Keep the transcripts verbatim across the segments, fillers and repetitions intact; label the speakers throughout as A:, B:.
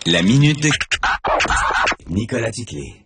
A: La minute de Nicolas Titley.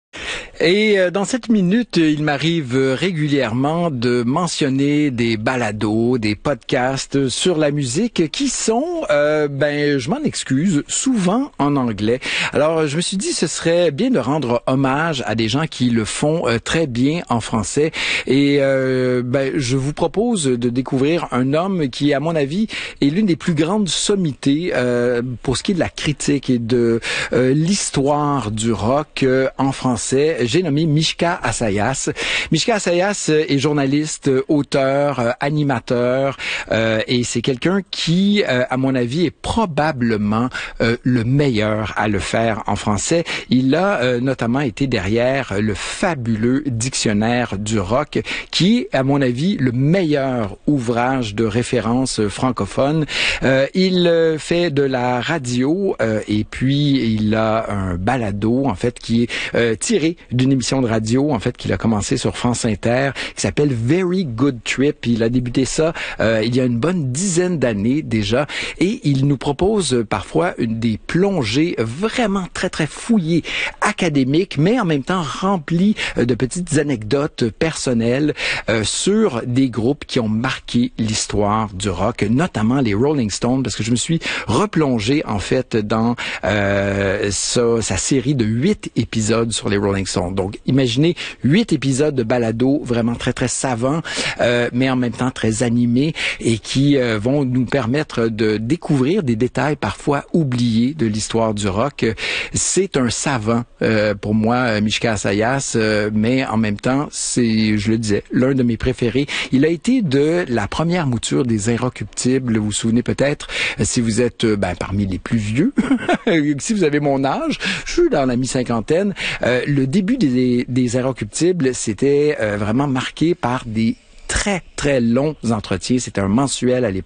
B: Et dans cette minute, il m'arrive régulièrement de mentionner des balados, des podcasts sur la musique qui sont, euh, ben, je m'en excuse, souvent en anglais. Alors, je me suis dit, ce serait bien de rendre hommage à des gens qui le font euh, très bien en français. Et euh, ben, je vous propose de découvrir un homme qui, à mon avis, est l'une des plus grandes sommités euh, pour ce qui est de la critique et de euh, l'histoire du rock euh, en français. J'ai nommé Mishka Assayas. Mishka Assayas est journaliste, auteur, animateur, euh, et c'est quelqu'un qui, euh, à mon avis, est probablement euh, le meilleur à le faire en français. Il a euh, notamment été derrière le fabuleux dictionnaire du rock, qui est, à mon avis, le meilleur ouvrage de référence francophone. Euh, il euh, fait de la radio, euh, et puis il a un balado, en fait, qui est euh, tiré d'une émission de radio, en fait, qu'il a commencé sur France Inter, qui s'appelle Very Good Trip. Il a débuté ça euh, il y a une bonne dizaine d'années déjà, et il nous propose parfois une, des plongées vraiment très, très fouillées, académiques, mais en même temps remplies de petites anecdotes personnelles euh, sur des groupes qui ont marqué l'histoire du rock, notamment les Rolling Stones, parce que je me suis replongé, en fait, dans euh, sa, sa série de huit épisodes sur les Rolling Stones. Donc, imaginez huit épisodes de balado vraiment très, très savants, euh, mais en même temps très animés et qui euh, vont nous permettre de découvrir des détails parfois oubliés de l'histoire du rock. C'est un savant euh, pour moi, Mishka Assayas, euh, mais en même temps, c'est, je le disais, l'un de mes préférés. Il a été de la première mouture des Inrecuptibles, vous vous souvenez peut-être, si vous êtes ben, parmi les plus vieux, si vous avez mon âge, je suis dans la mi-cinquantaine, euh, le début des, des Inrecuptibles, c'était euh, vraiment marqué par des très, très longs entretiens. C'était un mensuel à l'époque.